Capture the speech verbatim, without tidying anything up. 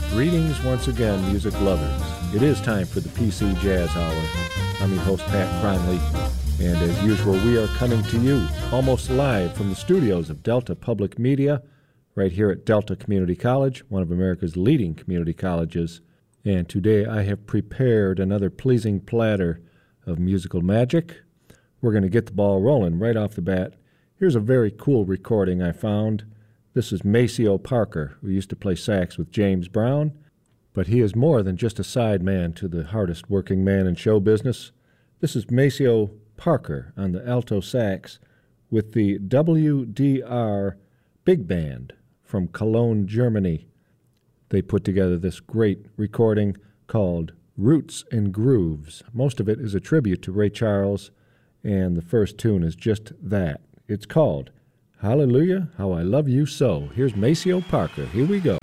Greetings once again, music lovers. It is time for the P C Jazz Hour. I'm your host, Pat Cronley, and as usual, we are coming to you almost live from the studios of Delta Public Media, right here at Delta Community College, one of America's leading community colleges. And today I have prepared another pleasing platter of musical magic. We're going to get the ball rolling right off the bat. Here's a very cool recording I found. This is Maceo Parker, who used to play sax with James Brown, but he is more than just a sideman to the hardest working man in show business. This is Maceo Parker on the alto sax with the W D R Big Band from Cologne, Germany. They put together this great recording called Roots and Grooves. Most of it is a tribute to Ray Charles, and the first tune is just that. It's called Hallelujah, How I Love You So. Here's Maceo Parker. Here we go.